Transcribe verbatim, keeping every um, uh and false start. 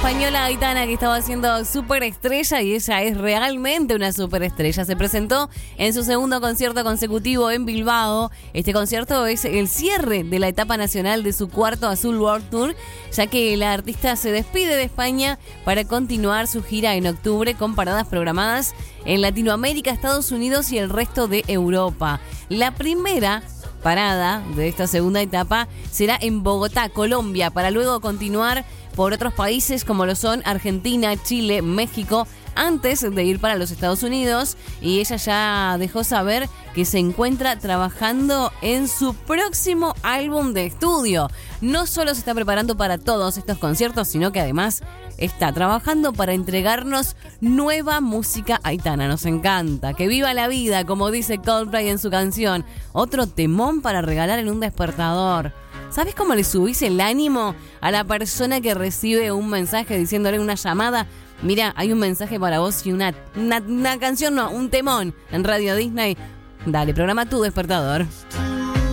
española Aitana, que estaba siendo superestrella, y ella es realmente una superestrella. Se presentó en su segundo concierto consecutivo en Bilbao. Este concierto es el cierre de la etapa nacional de su cuarto Azul World Tour, ya que la artista se despide de España para continuar su gira en octubre con paradas programadas en Latinoamérica, Estados Unidos y el resto de Europa. La primera parada de esta segunda etapa será en Bogotá, Colombia, para luego continuar por otros países como lo son Argentina, Chile, México, antes de ir para los Estados Unidos. Y ella ya dejó saber que se encuentra trabajando en su próximo álbum de estudio. No solo se está preparando para todos estos conciertos, sino que además está trabajando para entregarnos nueva música. Aitana, nos encanta. Que viva la vida, como dice Coldplay en su canción. Otro temón para regalar en un despertador. ¿Sabes cómo le subís el ánimo a la persona que recibe un mensaje diciéndole una llamada? Mira, hay un mensaje para vos y una, una, una canción, no, un temón en Radio Disney. Dale, programa tu despertador.